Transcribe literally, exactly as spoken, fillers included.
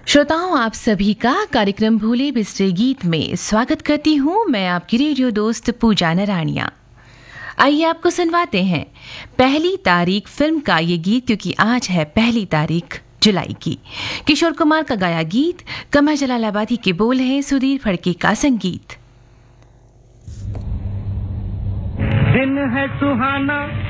श्रोताओं, आप सभी का कार्यक्रम भूले बिसरे गीत में स्वागत करती हूँ। मैं आपकी रेडियो दोस्त पूजा नराणिया। आइए आपको सुनवाते हैं पहली तारीख फिल्म का ये गीत, क्योंकि आज है पहली तारीख जुलाई की। किशोर कुमार का गाया गीत, कमर जलालाबादी के बोल है, सुधीर फड़के का संगीत। दिन है सुहाना